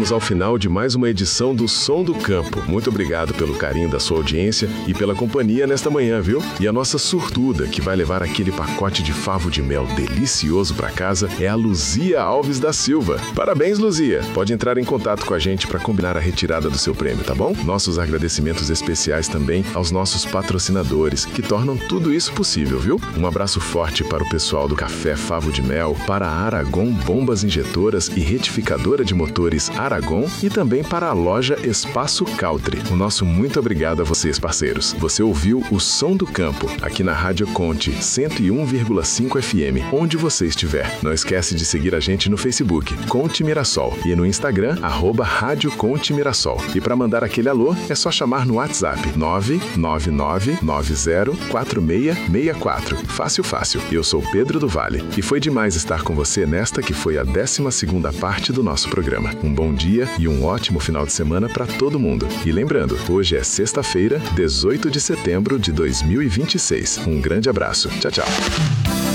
chegamos ao final de mais uma edição do Som do Campo. Muito obrigado pelo carinho da sua audiência e pela companhia nesta manhã, viu? E a nossa sortuda, que vai levar aquele pacote de favo de mel delicioso para casa, é a Luzia Alves da Silva. Parabéns, Luzia! Pode entrar em contato com a gente para combinar a retirada do seu prêmio, tá bom? Nossos agradecimentos especiais também aos nossos patrocinadores, que tornam tudo isso possível, viu? Um abraço forte para o pessoal do Café Favo de Mel, para a Aragon Bombas Injetoras e Retificadora de Motores Aragon e também para a loja Espaço Cautri. O nosso muito obrigado a vocês, parceiros. Você ouviu o Som do Campo, aqui na Rádio Conte 101,5 FM, onde você estiver. Não esquece de seguir a gente no Facebook, Conte Mirassol, e no Instagram, @Rádio Conte Mirassol. E para mandar aquele alô, é só chamar no WhatsApp 999904664. Fácil, fácil. Eu sou Pedro do Vale e foi demais estar com você nesta que foi a 12ª parte do nosso programa. Um bom dia e um ótimo final de semana para todo mundo. E lembrando, hoje é sexta-feira, 18 de setembro de 2026. Um grande abraço. Tchau, tchau.